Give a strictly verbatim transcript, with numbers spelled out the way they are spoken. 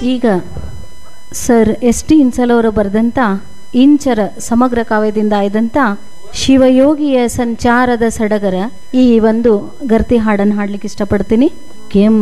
ಈಗ sir S T ಇನ್ಸಲವರು ಬರೆದಂಥ ಇಂಚರ ಸಮಗ್ರ ಕಾವ್ಯದಿಂದ ಆಯ್ದಂಥ ಶಿವಯೋಗಿಯ ಸಂಚಾರದ ಸಡಗರ ಈ ಒಂದು ಗರ್ತಿ ಹಾಡನ್ನು ಹಾಡ್ಲಿಕ್ಕೆ ಇಷ್ಟಪಡ್ತೀನಿ. ಕೆಂ